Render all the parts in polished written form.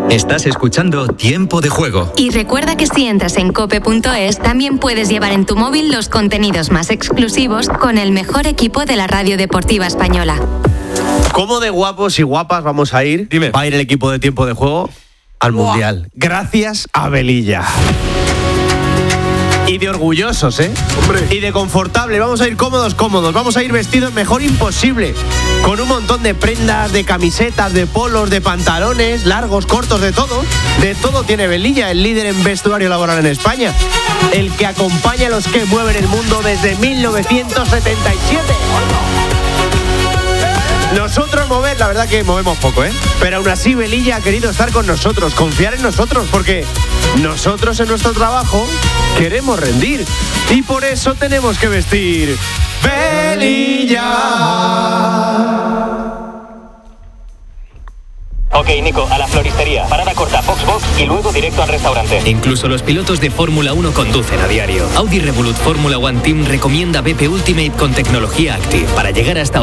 Estás escuchando Tiempo de Juego. Y recuerda que si entras en cope.es, también puedes llevar en tu móvil los contenidos más exclusivos con el mejor equipo de la radio deportiva española. ¿Cómo de guapos y guapas vamos a ir? Dime. Va a ir el equipo de Tiempo de Juego al Mundial. Gracias a Velilla. Y de orgullosos, ¿eh? Hombre. Y de confortable. Vamos a ir cómodos. Vamos a ir vestidos mejor imposible. Con un montón de prendas, de camisetas, de polos, de pantalones, largos, cortos, de todo. De todo tiene Velilla, el líder en vestuario laboral en España. El que acompaña a los que mueven el mundo desde 1977. Nosotros mover, la verdad que movemos poco, ¿eh? Pero aún así Velilla ha querido estar con nosotros, confiar en nosotros, porque nosotros en nuestro trabajo queremos rendir. Y por eso tenemos que vestir Velilla. Ok, Nico, a la floristería. Parada corta, box y luego directo al restaurante. Incluso los pilotos de Fórmula 1 conducen a diario. Audi Revolut Fórmula One Team recomienda BP Ultimate con tecnología Active para llegar hasta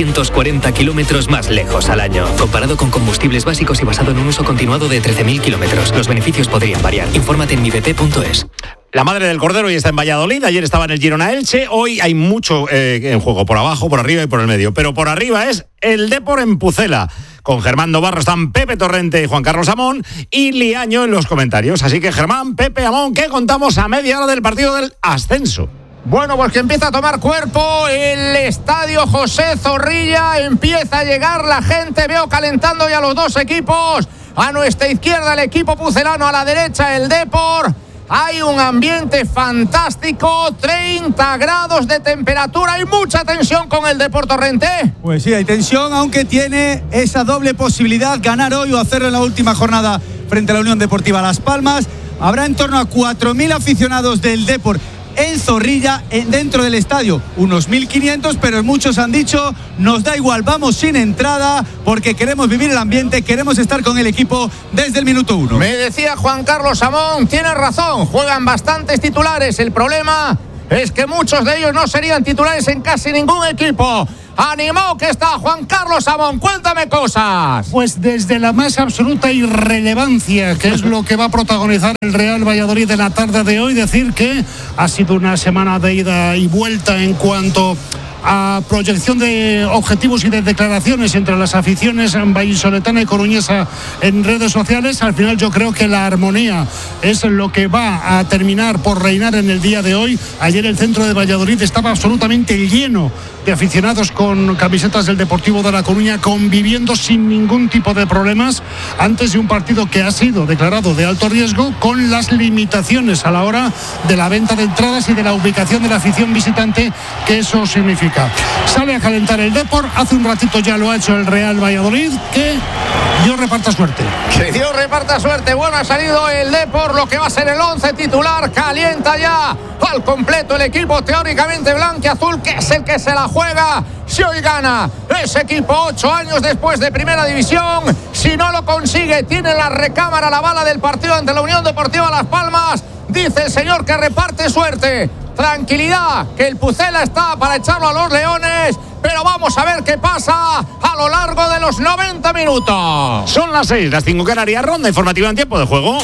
840 kilómetros más lejos al año. Comparado con combustibles básicos y basado en un uso continuado de 13.000 kilómetros. Los beneficios podrían variar. Infórmate en mibp.es. La madre del Cordero hoy está en Valladolid, ayer estaba en el Girona Elche, hoy hay mucho en juego, por abajo, por arriba y por el medio, pero por arriba es el Depor en Pucela. Con Germán Novarro están Pepe Torrente y Juan Carlos Amón y Liaño en los comentarios. Así que Germán, Pepe, Amón, ¿qué contamos a media hora del partido del ascenso? Bueno, pues que empieza a tomar cuerpo el estadio José Zorrilla, empieza a llegar la gente, veo calentando ya los dos equipos, a nuestra izquierda el equipo pucelano, a la derecha el Depor. Hay un ambiente fantástico, 30 grados de temperatura, hay mucha tensión con el Depor Torrente. Pues sí, hay tensión, aunque tiene esa doble posibilidad, ganar hoy o hacerlo en la última jornada frente a la Unión Deportiva Las Palmas. Habrá en torno a 4.000 aficionados del Depor en Zorrilla, dentro del estadio, unos 1.500, pero muchos han dicho, nos da igual, vamos sin entrada, porque queremos vivir el ambiente, queremos estar con el equipo desde el minuto 1. Me decía Juan Carlos Amón, tiene razón, juegan bastantes titulares, el problema es que muchos de ellos no serían titulares en casi ningún equipo. Animado que está Juan Carlos Amón, cuéntame cosas. Pues desde la más absoluta irrelevancia, que es lo que va a protagonizar el Real Valladolid en la tarde de hoy, decir que ha sido una semana de ida y vuelta en cuanto a proyección de objetivos y de declaraciones entre las aficiones vallisoletana y coruñesa en redes sociales. Al final yo creo que la armonía es lo que va a terminar por reinar en el día de hoy. Ayer el centro de Valladolid estaba absolutamente lleno de aficionados con camisetas del Deportivo de La Coruña, conviviendo sin ningún tipo de problemas antes de un partido que ha sido declarado de alto riesgo, con las limitaciones a la hora de la venta de entradas y de la ubicación de la afición visitante que eso significa. Sale a calentar el Depor, hace un ratito ya lo ha hecho el Real Valladolid, que Dios reparta suerte. Que Dios reparta suerte. Bueno, ha salido el Depor, lo que va a ser el 11 titular, calienta ya al completo el equipo teóricamente blanquiazul, que es el que se la juega si hoy gana ese equipo 8 años después de Primera División. Si no lo consigue, tiene la recámara la bala del partido ante la Unión Deportiva Las Palmas. Dice el señor que reparte suerte. Tranquilidad, que el Pucela está para echarlo a los Leones, pero vamos a ver qué pasa a lo largo de los 90 minutos. Son las 6, las 5 Canarias, ronda informativa en Tiempo de Juego.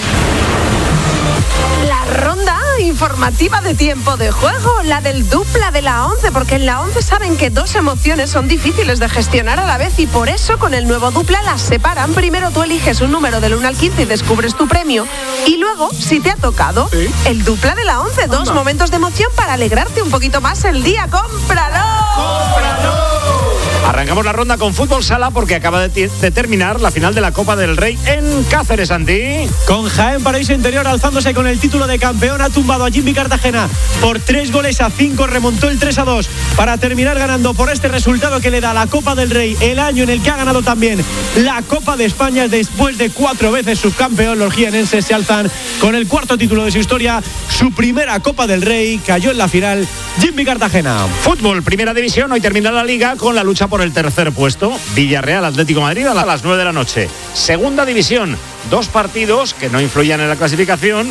La ronda informativa de Tiempo de Juego, la del dupla de la 11, porque en la 11 saben que dos emociones son difíciles de gestionar a la vez y por eso con el nuevo dupla las separan. Primero tú eliges un número del 1 al 15 y descubres tu premio, y luego, si te ha tocado, ¿sí?, el dupla de la 11, dos momentos de emoción para alegrarte un poquito más el día. ¡Cómpralo! ¡Cómpralo! Arrancamos la ronda con fútbol sala porque acaba de terminar la final de la Copa del Rey en Cáceres, Santi. Con Jaén Paraíso Interior alzándose con el título de campeón, ha tumbado a Jimmy Cartagena por 3-5, remontó el 3-2 para terminar ganando por este resultado que le da la Copa del Rey, el año en el que ha ganado también la Copa de España después de 4 veces subcampeón. Los jienenses se alzan con el 4º título de su historia, su primera Copa del Rey. Cayó en la final Jimmy Cartagena. Fútbol, Primera División, hoy termina la Liga con la lucha por el tercer puesto. Villarreal, Atlético de Madrid a las 9 de la noche. Segunda División, 2 partidos que no influían en la clasificación,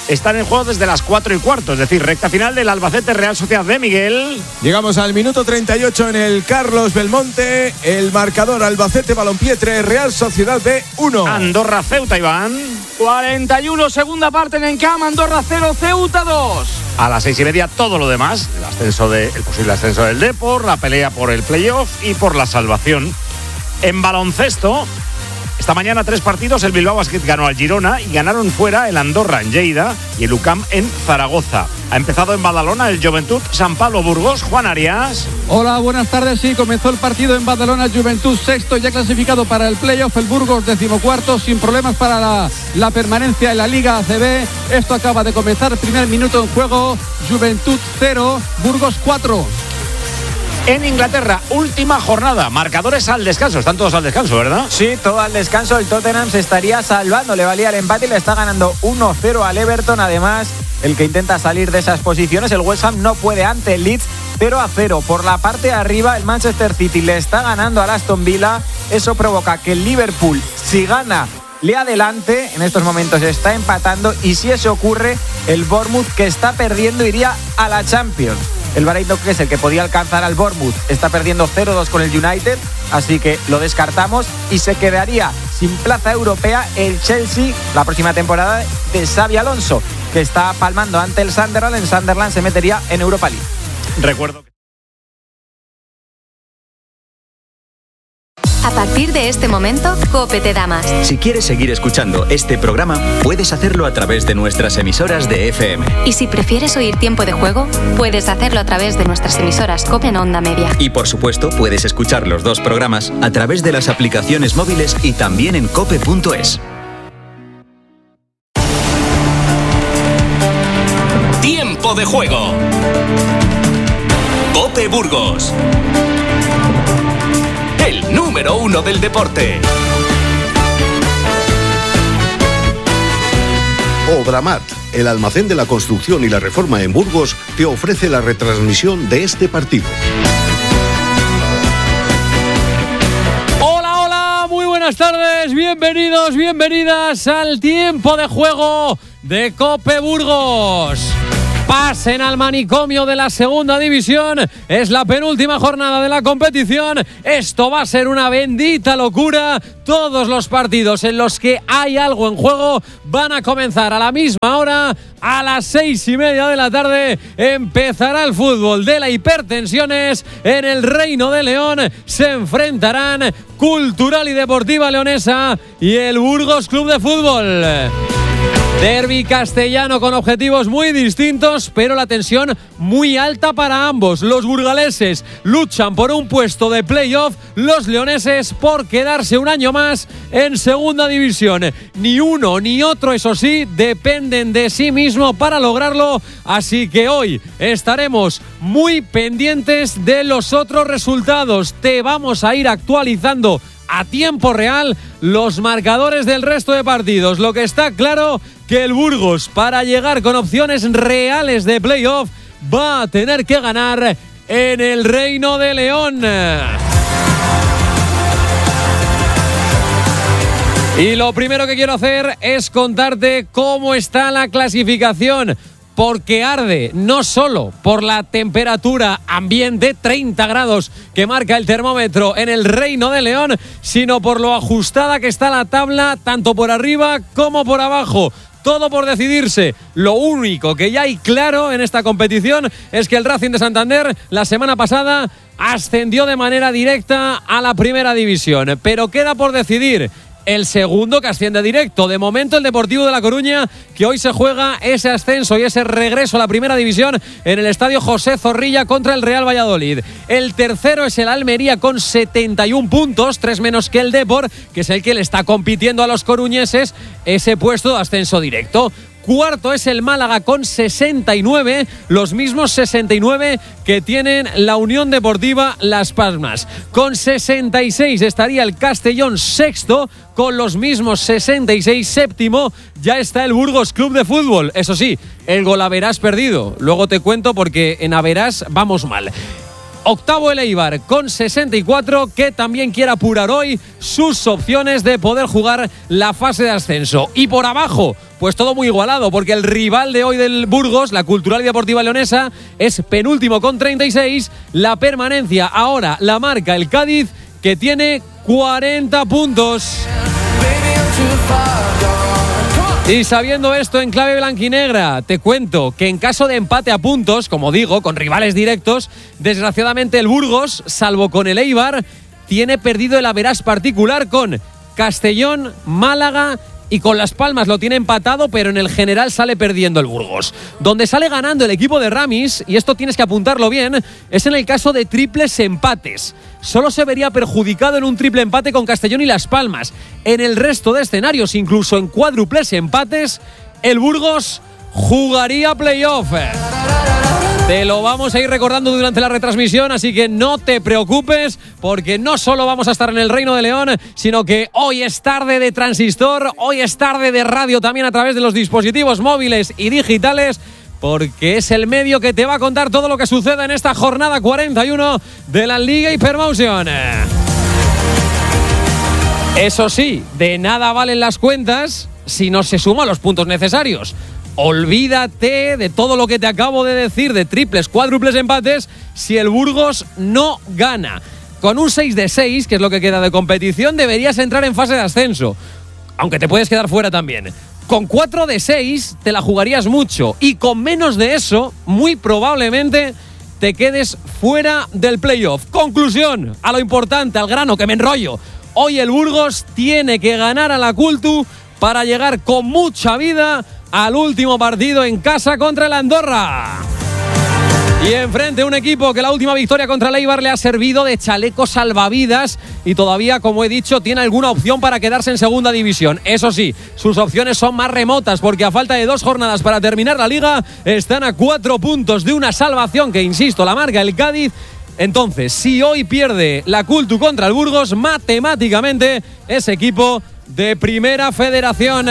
están en juego desde las 4:15, es decir, recta final del Albacete Real Sociedad de Miguel. Llegamos al minuto 38 en el Carlos Belmonte. El marcador: Albacete Balompié 3, Real Sociedad B 1. Andorra Ceuta, Iván. 41, segunda parte en Encam, Andorra 0, Ceuta 2. A las 6:30 todo lo demás, el posible ascenso del Depor, la pelea por el playoff y por la salvación. En baloncesto, esta mañana 3 partidos, el Bilbao Basket ganó al Girona y ganaron fuera el Andorra en Lleida y el UCAM en Zaragoza. Ha empezado en Badalona el Joventut San Pablo Burgos. Juan Arias. Hola, buenas tardes. Sí, comenzó el partido en Badalona, Joventut sexto, ya clasificado para el playoff, el Burgos 14º, sin problemas para la permanencia en la Liga ACB. Esto acaba de comenzar, primer minuto en juego, Joventut 0, Burgos 4. En Inglaterra, última jornada, marcadores al descanso. Están todos al descanso, ¿verdad? Sí, todo al descanso. El Tottenham se estaría salvando, le valía el empate y le está ganando 1-0 al Everton. Además, el que intenta salir de esas posiciones, el West Ham, no puede ante el Leeds, 0-0. Por la parte de arriba, el Manchester City le está ganando al Aston Villa. Eso provoca que el Liverpool, si gana, le adelante. En estos momentos está empatando y si eso ocurre, el Bournemouth, que está perdiendo, iría a la Champions. El Brighton, que es el que podía alcanzar al Bournemouth, está perdiendo 0-2 con el United, así que lo descartamos y se quedaría sin plaza europea el Chelsea la próxima temporada de Xabi Alonso, que está palmando ante el Sunderland. El Sunderland se metería en Europa League. Recuerdo que... A partir de este momento, COPE te da más. Si quieres seguir escuchando este programa, puedes hacerlo a través de nuestras emisoras de FM. Y si prefieres oír Tiempo de Juego, puedes hacerlo a través de nuestras emisoras COPE en Onda Media. Y por supuesto, puedes escuchar los dos programas a través de las aplicaciones móviles y también en cope.es. Tiempo de Juego. COPE Burgos. El número 1 del deporte. Obramat, el almacén de la construcción y la reforma en Burgos, te ofrece la retransmisión de este partido. Hola, hola, muy buenas tardes, bienvenidos, bienvenidas al Tiempo de Juego de COPE Burgos. Pasen al manicomio de la segunda división. Es la penúltima jornada de la competición. Esto va a ser una bendita locura. Todos los partidos en los que hay algo en juego van a comenzar a la misma hora. A las 6:30 de la tarde empezará el fútbol de la Hipertensiones. En el Reino de León se enfrentarán Cultural y Deportiva Leonesa y el Burgos Club de Fútbol. Derbi castellano con objetivos muy distintos, pero la tensión muy alta para ambos. Los burgaleses luchan por un puesto de playoff, los leoneses por quedarse un año más en segunda división. Ni uno ni otro, eso sí, dependen de sí mismo para lograrlo, así que hoy estaremos muy pendientes de los otros resultados. Te vamos a ir actualizando a tiempo real los marcadores del resto de partidos. Lo que está claro que el Burgos, para llegar con opciones reales de playoff, va a tener que ganar en el Reino de León. Y lo primero que quiero hacer es contarte cómo está la clasificación, porque arde no solo por la temperatura ambiente, 30 grados que marca el termómetro en el Reino de León, sino por lo ajustada que está la tabla, tanto por arriba como por abajo. Todo por decidirse. Lo único que ya hay claro en esta competición es que el Racing de Santander la semana pasada ascendió de manera directa a la primera división, pero queda por decidir el segundo que asciende directo. De momento el Deportivo de La Coruña, que hoy se juega ese ascenso y ese regreso a la primera división en el estadio José Zorrilla contra el Real Valladolid. El tercero es el Almería con 71 puntos, 3 menos que el Depor, que es el que le está compitiendo a los coruñeses ese puesto de ascenso directo. Cuarto es el Málaga con 69, los mismos 69 que tienen la Unión Deportiva Las Palmas. Con 66 estaría el Castellón sexto, con los mismos 66. Séptimo ya está el Burgos Club de Fútbol. Eso sí, el golaverás perdido. Luego te cuento porque en averás vamos mal. Octavo el Eibar con 64, que también quiere apurar hoy sus opciones de poder jugar la fase de ascenso. Y por abajo, pues todo muy igualado, porque el rival de hoy del Burgos, la Cultural y Deportiva Leonesa, es penúltimo con 36. La permanencia ahora la marca el Cádiz, que tiene 40 puntos. Y sabiendo esto en clave blanquinegra, te cuento que en caso de empate a puntos, como digo, con rivales directos, desgraciadamente el Burgos, salvo con el Eibar, tiene perdido el average particular con Castellón, Málaga y con Las Palmas lo tiene empatado, pero en el general sale perdiendo el Burgos. Donde sale ganando el equipo de Ramis, y esto tienes que apuntarlo bien, es en el caso de triples empates. Solo se vería perjudicado en un triple empate con Castellón y Las Palmas. En el resto de escenarios, incluso en cuádruples empates, el Burgos jugaría playoff. Te lo vamos a ir recordando durante la retransmisión, así que no te preocupes, porque no solo vamos a estar en el Reino de León, sino que hoy es tarde de Transistor, hoy es tarde de radio también a través de los dispositivos móviles y digitales, porque es el medio que te va a contar todo lo que suceda en esta jornada 41 de la Liga Hypermotion. Eso sí, de nada valen las cuentas si no se suman los puntos necesarios. Olvídate de todo lo que te acabo de decir de triples, cuádruples empates si el Burgos no gana. Con un 6 de 6, que es lo que queda de competición, deberías entrar en fase de ascenso, aunque te puedes quedar fuera también. Con 4 de 6 te la jugarías mucho, y con menos de eso, muy probablemente te quedes fuera del playoff. Conclusión, a lo importante, al grano, que me enrollo. Hoy el Burgos tiene que ganar a la Cultu para llegar con mucha vida al último partido en casa contra el Andorra. Y enfrente un equipo que la última victoria contra el Eibar le ha servido de chaleco salvavidas y todavía, como he dicho, tiene alguna opción para quedarse en segunda división. Eso sí, sus opciones son más remotas, porque a falta de 2 jornadas para terminar la liga, están a 4 puntos de una salvación que, insisto, la marca el Cádiz. Entonces, si hoy pierde la Cultu contra el Burgos, matemáticamente ese equipo de Primera Federación.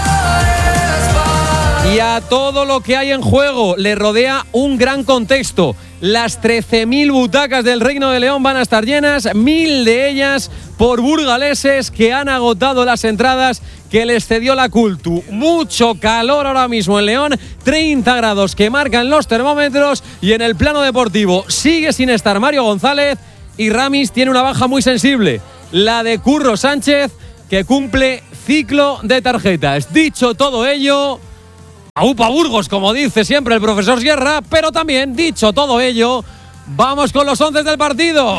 Y a todo lo que hay en juego le rodea un gran contexto. Las 13.000 butacas del Reino de León van a estar llenas, 1.000 de ellas por burgaleses que han agotado las entradas que les cedió la Cultu. Mucho calor ahora mismo en León, 30 grados que marcan los termómetros, y en el plano deportivo sigue sin estar Mario González, y Ramis tiene una baja muy sensible, la de Curro Sánchez, que cumple ciclo de tarjetas. Dicho todo ello, ¡aupa Burgos!, como dice siempre el profesor Sierra, pero también, dicho todo ello, vamos con los 11 del partido.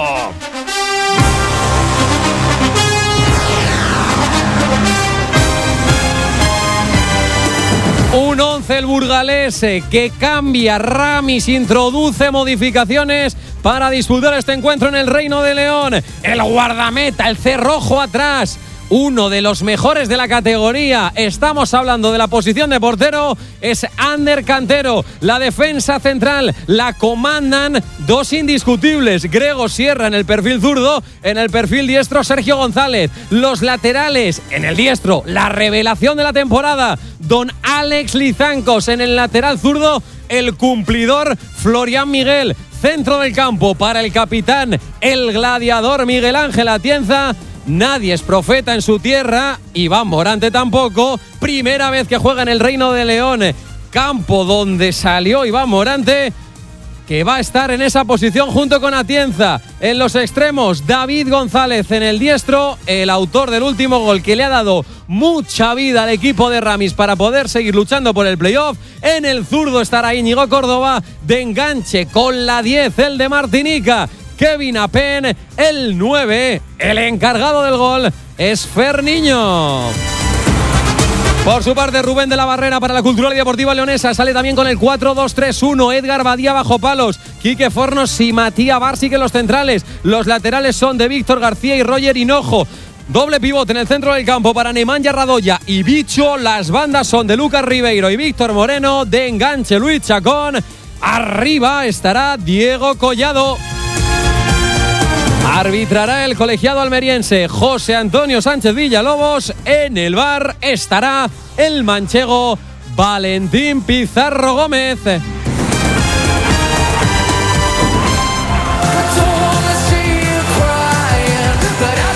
Un 11 el burgalese que cambia. Ramis introduce modificaciones para disputar este encuentro en el Reino de León. El guardameta, el cerrojo atrás, uno de los mejores de la categoría. Estamos hablando de la posición de portero, es Ander Cantero. La defensa central la comandan 2 indiscutibles, Grego Sierra en el perfil zurdo, en el perfil diestro Sergio González. Los laterales, en el diestro, la revelación de la temporada, don Alex Lizancos. En el lateral zurdo, el cumplidor Florian Miguel. Centro del campo para el capitán, el gladiador Miguel Ángel Atienza. Nadie es profeta en su tierra, Iván Morante tampoco. Primera vez que juega en el Reino de León, campo donde salió Iván Morante, que va a estar en esa posición junto con Atienza. En los extremos, David González en el diestro, el autor del último gol que le ha dado mucha vida al equipo de Ramis para poder seguir luchando por el playoff. En el zurdo estará Íñigo Córdoba, de enganche con la 10, el de Martinica, Kevin Apen. El 9, el encargado del gol, es Ferniño. Por su parte, Rubén de la Barrera para la Cultural y Deportiva Leonesa sale también con el 4-2-3-1. Edgar Badía bajo palos, Quique Fornos y Matías Barsi en los centrales. Los laterales son de Víctor García y Roger Hinojo. Doble pivote en el centro del campo para Nemanja Radoya y Bicho. Las bandas son de Lucas Ribeiro y Víctor Moreno. De enganche, Luis Chacón. Arriba estará Diego Collado. Arbitrará el colegiado almeriense José Antonio Sánchez Villalobos. En el VAR estará el manchego Valentín Pizarro Gómez.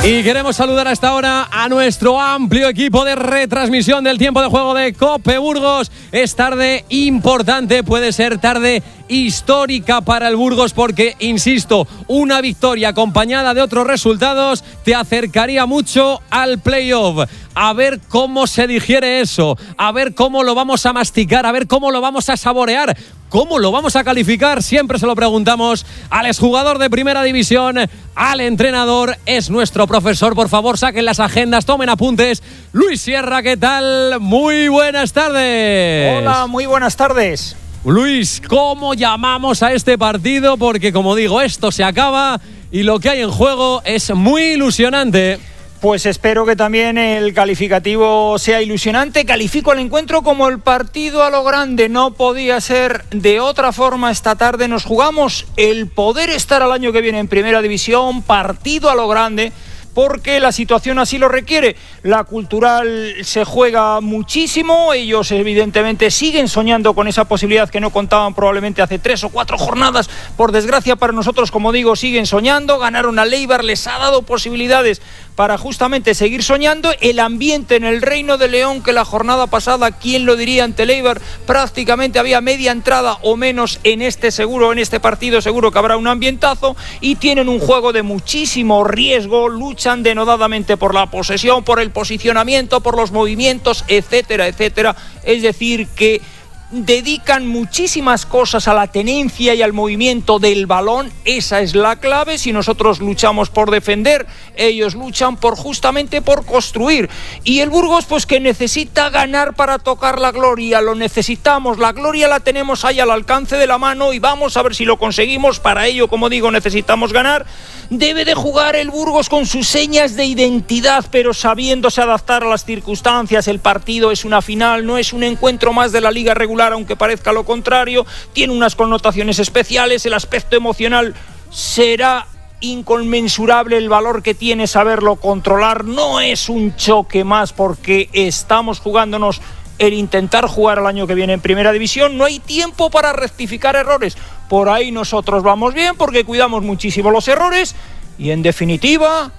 Y queremos saludar a esta hora a nuestro amplio equipo de retransmisión del tiempo de juego de COPE Burgos. Es tarde importante, puede ser tarde histórica para el Burgos porque, insisto, una victoria acompañada de otros resultados te acercaría mucho al playoff. A ver cómo se digiere eso, a ver cómo lo vamos a masticar, a ver cómo lo vamos a saborear, cómo lo vamos a calificar. Siempre se lo preguntamos al exjugador de primera división, al entrenador, es nuestro profesor. Por favor, saquen las agendas, tomen apuntes. Luis Sierra, ¿qué tal? Muy buenas tardes. Hola, muy buenas tardes. Luis, ¿cómo llamamos a este partido? Porque, como digo, esto se acaba y lo que hay en juego es muy ilusionante. Pues espero que también el calificativo sea ilusionante. Califico el encuentro como el partido a lo grande. No podía ser de otra forma. Esta tarde nos jugamos el poder estar al año que viene en Primera División, partido a lo grande, porque la situación así lo requiere. La Cultural se juega muchísimo, ellos evidentemente siguen soñando con esa posibilidad que no contaban probablemente hace 3 o 4 jornadas. Por desgracia para nosotros, como digo, siguen soñando. Ganaron a Leibar, les ha dado posibilidades para justamente seguir soñando. El ambiente en el Reino de León, que la jornada pasada, ¿quién lo diría ante Leibar? Prácticamente había media entrada o menos en este partido seguro que habrá un ambientazo, y tienen un juego de muchísimo riesgo, luchan denodadamente por la posesión, por el posicionamiento, por los movimientos, etcétera, etcétera. Es decir, que dedican muchísimas cosas a la tenencia y al movimiento del balón. Esa es la clave. Si nosotros luchamos por defender, ellos luchan justamente por construir. Y el Burgos, pues que necesita ganar para tocar la gloria. Lo necesitamos, la gloria la tenemos ahí al alcance de la mano y vamos a ver si lo conseguimos. Para ello, como digo, necesitamos ganar. Debe de jugar el Burgos con sus señas de identidad, pero sabiéndose adaptar a las circunstancias. El partido es una final, no es un encuentro más de la liga regular, aunque parezca lo contrario. Tiene unas connotaciones especiales. El aspecto emocional será inconmensurable, el valor que tiene saberlo controlar. No es un choque más, porque estamos jugándonos el intentar jugar el año que viene en Primera División. No hay tiempo para rectificar errores. Por ahí nosotros vamos bien porque cuidamos muchísimo los errores. Y en definitiva,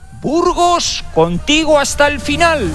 Burgos, contigo hasta el final.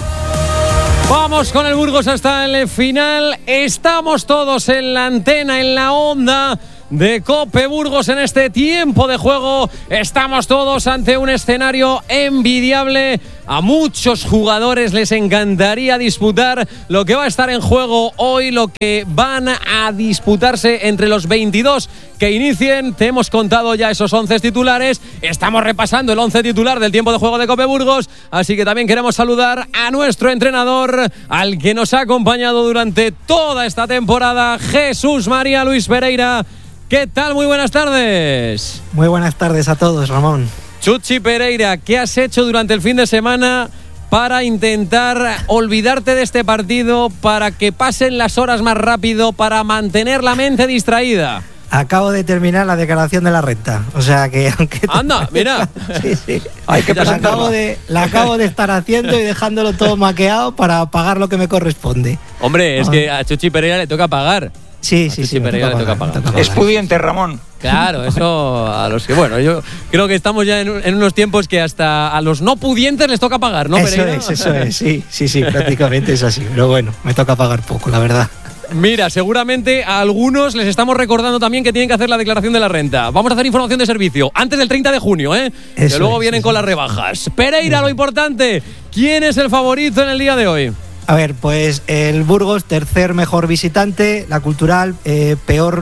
Vamos con el Burgos hasta el final. Estamos todos en la antena, en la onda de COPE Burgos en este tiempo de juego. Estamos todos ante un escenario envidiable. A muchos jugadores les encantaría disputar lo que va a estar en juego hoy, lo que van a disputarse entre los 22 que inicien. Te hemos contado ya esos 11 titulares. Estamos repasando el 11 titular del tiempo de juego de COPE Burgos. Así que también queremos saludar a nuestro entrenador, al que nos ha acompañado durante toda esta temporada, Jesús María Luis Pereira. ¿Qué tal? Muy buenas tardes. Muy buenas tardes a todos, Ramón. Chuchi Pereira, ¿qué has hecho durante el fin de semana para intentar olvidarte de este partido, para que pasen las horas más rápido, para mantener la mente distraída? Acabo de terminar la declaración de la renta, o sea que aunque... ¡Anda, mira! Sí. Hay que presentarla. La acabo de estar haciendo y dejándolo todo maqueado para pagar lo que me corresponde. Hombre, es que a Chuchi Pereira le toca pagar. Sí. Pereira le toca pagar. Es pudiente, Ramón. Claro, eso a los que... Bueno, yo creo que estamos ya en unos tiempos que hasta a los no pudientes les toca pagar, ¿no, Pereira? Eso es, sí, prácticamente es así. Pero bueno, me toca pagar poco, la verdad. Mira, seguramente a algunos les estamos recordando también que tienen que hacer la declaración de la renta. Vamos a hacer información de servicio antes del 30 de junio, ¿eh? Que luego vienen con las rebajas. Pereira, lo importante, ¿quién es el favorito en el día de hoy? A ver, pues el Burgos, tercer mejor visitante, la Cultural, el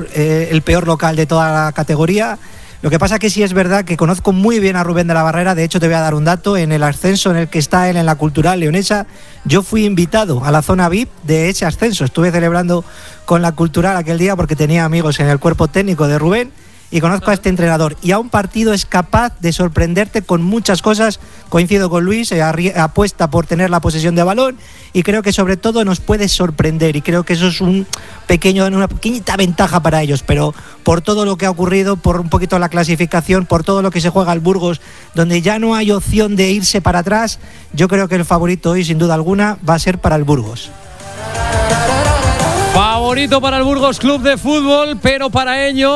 peor local de toda la categoría. Lo que pasa que sí es verdad que conozco muy bien a Rubén de la Barrera. De hecho, te voy a dar un dato. En el ascenso en el que está él en la Cultural leonesa, yo fui invitado a la zona VIP de ese ascenso. Estuve celebrando con la Cultural aquel día porque tenía amigos en el cuerpo técnico de Rubén y conozco a este entrenador. Y a un partido es capaz de sorprenderte con muchas cosas. Coincido con Luis, apuesta por tener la posesión de balón y creo que sobre todo nos puede sorprender, y creo que eso es una pequeñita ventaja para ellos. Pero por todo lo que ha ocurrido, por un poquito la clasificación, por todo lo que se juega al Burgos, donde ya no hay opción de irse para atrás, yo creo que el favorito hoy, sin duda alguna, va a ser para el Burgos. Favorito para el Burgos Club de Fútbol, pero para ello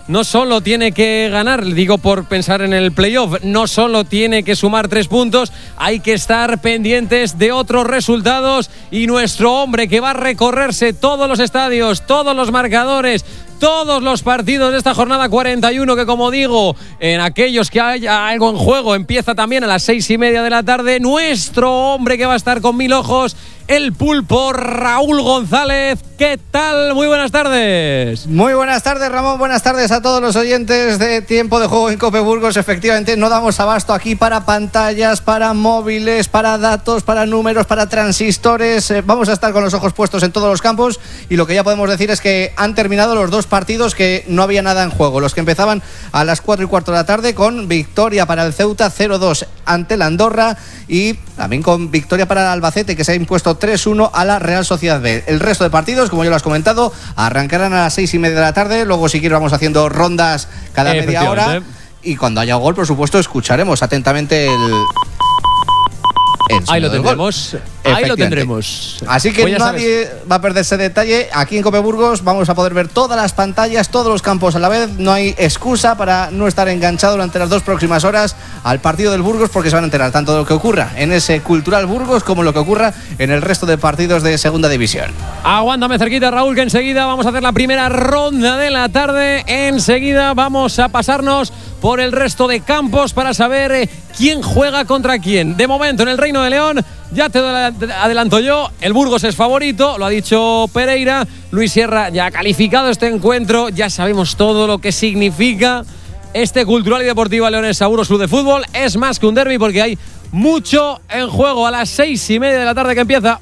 no solo tiene que ganar, digo por pensar en el playoff, no solo tiene que sumar 3 puntos, hay que estar pendientes de otros resultados y nuestro hombre que va a recorrerse todos los estadios, todos los marcadores, todos los partidos de esta jornada 41, que como digo, en aquellos que haya algo en juego, empieza también a las 6:30 de la tarde. Nuestro hombre que va a estar con 1000 ojos, el pulpo Raúl González. ¿Qué tal? Muy buenas tardes. Muy buenas tardes, Ramón. Buenas tardes a todos los oyentes de Tiempo de Juego en Cope Burgos. Efectivamente, no damos abasto aquí para pantallas, para móviles, para datos, para números, para transistores. Vamos a estar con los ojos puestos en todos los campos y lo que ya podemos decir es que han terminado los 2 partidos que no había nada en juego. Los que empezaban a las 4:15 de la tarde con victoria para el Ceuta 0-2 ante la Andorra y también con victoria para el Albacete, que se ha impuesto 3-1 a la Real Sociedad B. El resto de partidos, como ya lo has comentado, arrancarán a las 6:30 de la tarde. Luego, si quieres, vamos haciendo rondas cada media hora. Y cuando haya gol, por supuesto, escucharemos atentamente el Ahí lo tendremos. Ahí lo tendremos. Así que pues nadie va a perder ese detalle. Aquí en Cope Burgos vamos a poder ver todas las pantallas, todos los campos a la vez. No hay excusa para no estar enganchado durante las 2 próximas horas al partido del Burgos, porque se van a enterar tanto de lo que ocurra en ese Cultural Burgos como lo que ocurra en el resto de partidos de Segunda División. Aguántame cerquita, Raúl, que enseguida vamos a hacer la primera ronda de la tarde. Enseguida vamos a pasarnos por el resto de campos para saber quién juega contra quién. De momento, en el Reino de León, ya te adelanto yo, el Burgos es favorito, lo ha dicho Pereira. Luis Sierra ya ha calificado este encuentro, ya sabemos todo lo que significa este Cultural y Deportiva Leonesa Burgos Club de Fútbol. Es más que un derbi porque hay mucho en juego. A las 6:30 de la tarde que empieza.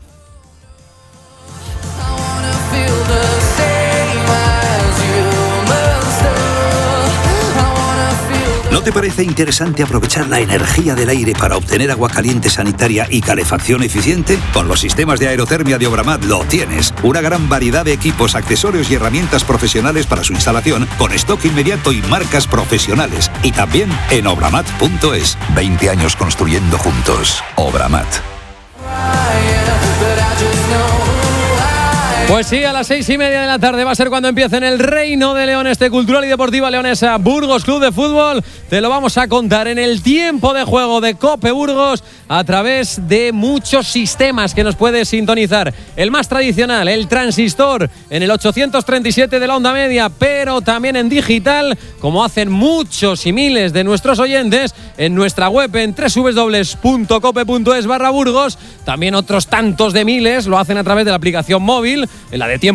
¿No te parece interesante aprovechar la energía del aire para obtener agua caliente sanitaria y calefacción eficiente? Con los sistemas de aerotermia de Obramat lo tienes. Una gran variedad de equipos, accesorios y herramientas profesionales para su instalación, con stock inmediato y marcas profesionales. Y también en obramat.es. 20 años construyendo juntos. Obramat. Pues sí, a las 6:30 de la tarde va a ser cuando empiece en el Reino de León este Cultural y Deportiva Leonesa Burgos Club de Fútbol. Te lo vamos a contar en el tiempo de juego de Cope Burgos a través de muchos sistemas que nos puedes sintonizar. El más tradicional, el transistor, en el 837 de la onda media, pero también en digital, como hacen muchos y miles de nuestros oyentes, en nuestra web en www.cope.es/Burgos. También otros tantos de miles lo hacen a través de la aplicación móvil, en la de Tiempo